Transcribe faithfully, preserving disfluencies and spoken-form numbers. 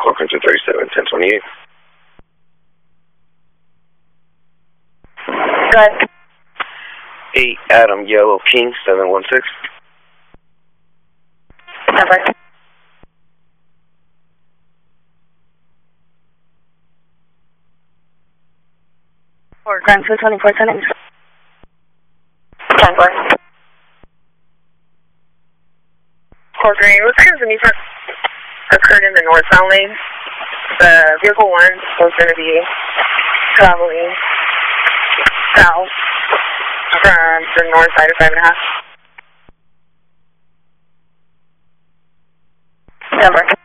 Welcome to thirty-seven ten twenty-eight. Go ahead. eight Adam Yellow King seven one six. Number. For Grand Two twenty-four ten. ten four. Fort Green, what kind of an event occurred in the northbound lane? The vehicle one was going to be traveling south from the north side of five and a half. Number.